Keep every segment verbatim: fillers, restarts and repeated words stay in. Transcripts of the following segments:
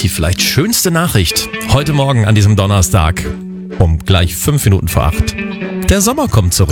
die vielleicht schönste Nachricht heute Morgen an diesem Donnerstag um gleich fünf Minuten vor acht. Der Sommer kommt zurück.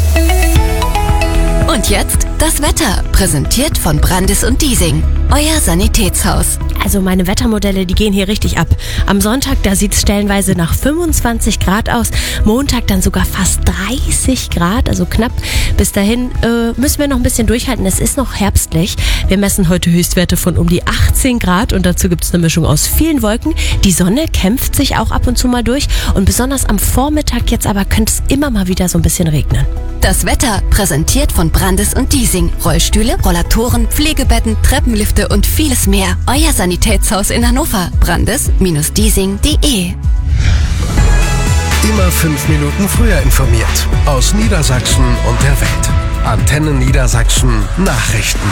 Und jetzt das Wetter, präsentiert von Brandis und Diesing, euer Sanitätshaus. Also meine Wettermodelle, die gehen hier richtig ab. Am Sonntag, da sieht es stellenweise nach fünfundzwanzig Grad aus. Montag dann sogar fast dreißig Grad, also knapp. Bis dahin äh, müssen wir noch ein bisschen durchhalten. Es ist noch herbstlich. Wir messen heute Höchstwerte von um die achtzehn Grad und dazu gibt es eine Mischung aus vielen Wolken. Die Sonne kämpft sich auch ab und zu mal durch und besonders am Vormittag jetzt aber könnte es immer mal wieder so ein bisschen regnen. Das Wetter, präsentiert von Brandis und Diesing. Rollstühle, Rollatoren, Pflegebetten, Treppenlifte und vieles mehr. Euer Sanitätshaus in Hannover. Brandis Diesing punkt de. Immer fünf Minuten früher informiert. Aus Niedersachsen und der Welt. Antenne Niedersachsen Nachrichten.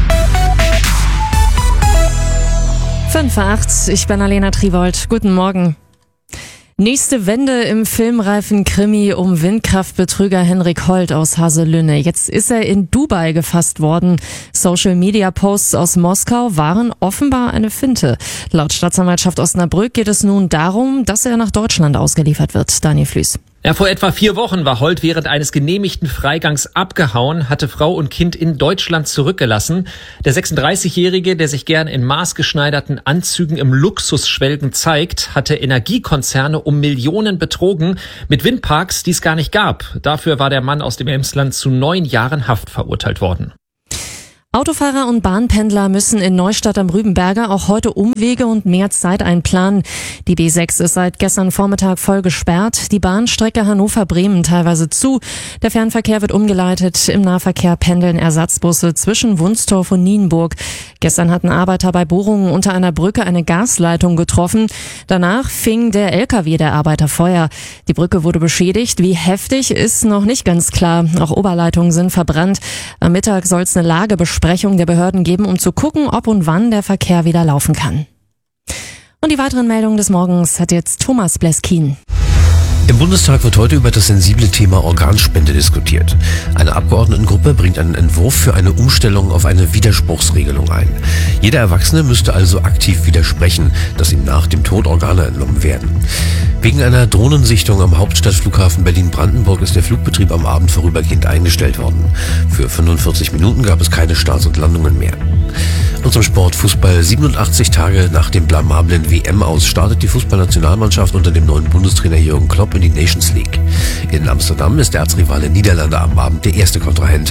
fünf vor acht, ich bin Alena Triwold. Guten Morgen. Nächste Wende im filmreifen Krimi um Windkraftbetrüger Henrik Holt aus Haselünne. Jetzt ist er in Dubai gefasst worden. Social-Media-Posts aus Moskau waren offenbar eine Finte. Laut Staatsanwaltschaft Osnabrück geht es nun darum, dass er nach Deutschland ausgeliefert wird. Daniel Flüß. Ja, vor etwa vier Wochen war Holt während eines genehmigten Freigangs abgehauen, hatte Frau und Kind in Deutschland zurückgelassen. Der sechsunddreißigjährige, der sich gern in maßgeschneiderten Anzügen im Luxusschwelgen zeigt, hatte Energiekonzerne um Millionen betrogen mit Windparks, die es gar nicht gab. Dafür war der Mann aus dem Emsland zu neun Jahren Haft verurteilt worden. Autofahrer und Bahnpendler müssen in Neustadt am Rübenberger auch heute Umwege und mehr Zeit einplanen. Die B sechs ist seit gestern Vormittag voll gesperrt, die Bahnstrecke Hannover-Bremen teilweise zu. Der Fernverkehr wird umgeleitet, im Nahverkehr pendeln Ersatzbusse zwischen Wunstorf und Nienburg. Gestern hatten Arbeiter bei Bohrungen unter einer Brücke eine Gasleitung getroffen. Danach fing der L K W der Arbeiter Feuer. Die Brücke wurde beschädigt. Wie heftig ist noch nicht ganz klar. Auch Oberleitungen sind verbrannt. Am Mittag soll es eine Lagebesprechung der Behörden geben, um zu gucken, ob und wann der Verkehr wieder laufen kann. Und die weiteren Meldungen des Morgens hat jetzt Thomas Bleskin. Im Bundestag wird heute über das sensible Thema Organspende diskutiert. Eine Abgeordnetengruppe bringt einen Entwurf für eine Umstellung auf eine Widerspruchsregelung ein. Jeder Erwachsene müsste also aktiv widersprechen, dass ihm nach dem Tod Organe entnommen werden. Wegen einer Drohnensichtung am Hauptstadtflughafen Berlin-Brandenburg ist der Flugbetrieb am Abend vorübergehend eingestellt worden. Für fünfundvierzig Minuten gab es keine Starts und Landungen mehr. Und zum Sport Fußball. siebenundachtzig Tage nach dem blamablen W M-Aus startet die Fußballnationalmannschaft unter dem neuen Bundestrainer Jürgen Klopp in die Nations League. In Amsterdam ist der Erzrivale Niederlande am Abend der erste Kontrahent.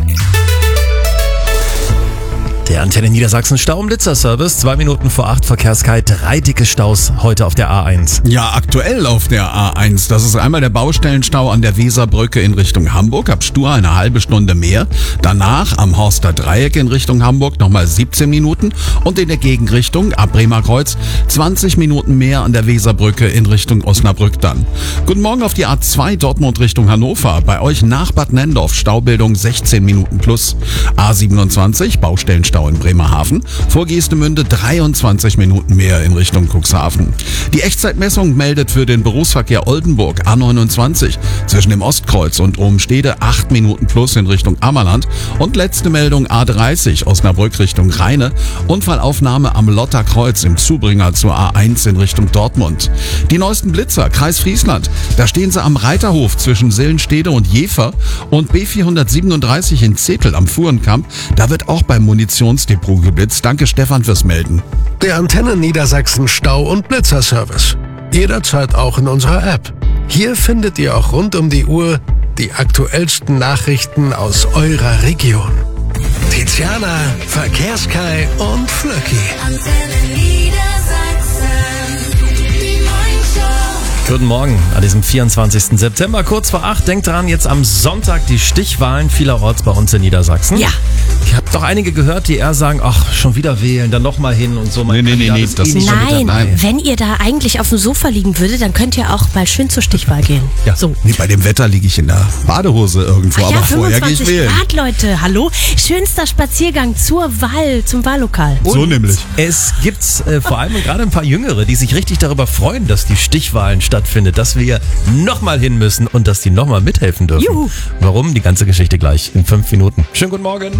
Der Antenne Niedersachsen Stau- und Blitzer-Service. Zwei Minuten vor acht, Verkehrskite, drei dicke Staus heute auf der A eins. Ja, aktuell auf der A eins. Das ist einmal der Baustellenstau an der Weserbrücke in Richtung Hamburg, ab Stur eine halbe Stunde mehr. Danach am Horster Dreieck in Richtung Hamburg nochmal siebzehn Minuten und in der Gegenrichtung ab Bremerkreuz zwanzig Minuten mehr an der Weserbrücke in Richtung Osnabrück dann. Guten Morgen auf die A zwei Dortmund Richtung Hannover. Bei euch nach Bad Nendorf Staubildung sechzehn Minuten plus. A siebenundzwanzig Baustellenstau in Bremerhaven, vor Geestemünde dreiundzwanzig Minuten mehr in Richtung Cuxhaven. Die Echtzeitmessung meldet für den Berufsverkehr Oldenburg A neunundzwanzig zwischen dem Ostkreuz und Obenstede acht Minuten plus in Richtung Ammerland und letzte Meldung A dreißig Osnabrück Richtung Rheine, Unfallaufnahme am Lotterkreuz im Zubringer zur A eins in Richtung Dortmund. Die neuesten Blitzer, Kreis Friesland, da stehen sie am Reiterhof zwischen Sillenstede und Jever und B vierhundertsiebenunddreißig in Zetel am Fuhrenkamp, da wird auch beim Munition Depot geblitzt. Danke Stefan fürs Melden. Der Antenne Niedersachsen Stau- und Blitzerservice. Jederzeit auch in unserer App. Hier findet ihr auch rund um die Uhr die aktuellsten Nachrichten aus eurer Region. Tiziana, Verkehrskai und Flöcki. Antenne Niedersachsen, die Morningshow. Guten Morgen an diesem vierundzwanzigsten September, kurz vor acht. Denkt dran, jetzt am Sonntag die Stichwahlen vielerorts bei uns in Niedersachsen. Ja. Ich habe doch einige gehört, die eher sagen, ach, schon wieder wählen, dann nochmal hin und so. Nee, nee, nee, nee, das ist schon Nein, wieder, nein. wenn ihr da eigentlich auf dem Sofa liegen würdet, dann könnt ihr auch mal schön zur Stichwahl gehen. Ja. So. Nee, bei dem Wetter liege ich in der Badehose irgendwo, Ach aber ja, vorher gehe ich fünfundzwanzig wählen. Grad, Leute, hallo? Schönster Spaziergang zur Wahl, zum Wahllokal. So nämlich. Es gibt äh, vor allem gerade ein paar Jüngere, die sich richtig darüber freuen, dass die Stichwahlen stattfindet, dass wir nochmal hin müssen und dass die nochmal mithelfen dürfen. Juhu. Warum? Die ganze Geschichte gleich in fünf Minuten. Schönen guten Morgen.